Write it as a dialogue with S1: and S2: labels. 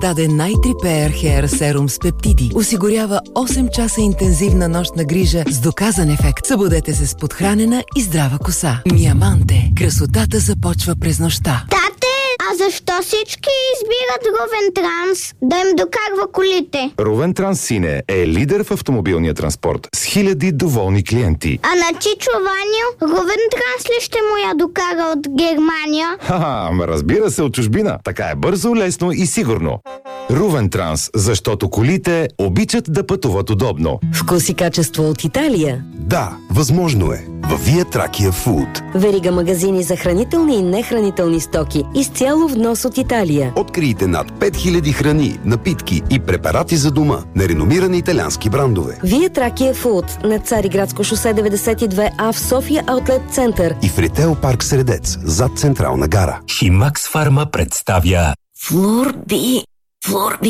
S1: даде Night Repair Hair Serum с пептиди. Осигурява 8 часа интензивна нощна грижа с доказан ефект. Събудете се с подхранена и здрава коса. Миаманте. Красотата започва през нощта.
S2: Тате, а защо всички избират Рувен Транс да им докарва колите?
S3: Рувен Транс, сине, е лидер в автомобилния транспорт с хиляди доволни клиенти.
S2: А на Чичо Ваню, Рувен Транс ли ще му я докара от Германия?
S3: Ха-ха, разбира се, от чужбина. Така е бързо, лесно и сигурно. Рувен Транс, защото колите обичат да пътуват удобно.
S4: Вкус и качество от Италия?
S5: Да, възможно е. Във Via Tracchia Food.
S4: Верига магазини за хранителни и нехранителни стоки. Изцяло внос от Италия.
S5: Открийте над 5000 храни, напитки и препарати за дома на реномирани италиански брандове.
S4: Via Tracchia Food на Цариградско шосе 92А в София Аутлет Център.
S5: И в Ритейл парк Средец, зад Централна гара.
S6: Химакс Фарма представя
S4: Флорби.